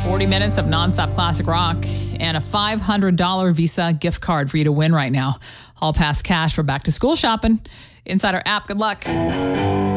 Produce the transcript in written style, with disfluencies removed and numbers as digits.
40 minutes of nonstop classic rock and a $500 Visa gift card for you to win right now. All past cash for back to school shopping. Inside our app. Good luck.